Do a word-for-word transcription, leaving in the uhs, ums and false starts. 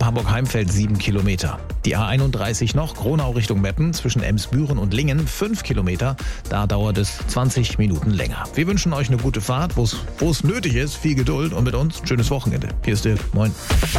Hamburg-Heimfeld sieben Kilometer. Die A einunddreißig noch, Gronau Richtung Meppen, zwischen Emsbüren und Lingen fünf Kilometer. Da dauert es zwanzig Minuten länger. Wir wünschen euch eine gute Fahrt, wo es nötig ist, viel Geduld und mit uns ein schönes Wochenende. Hier ist Dirk, moin.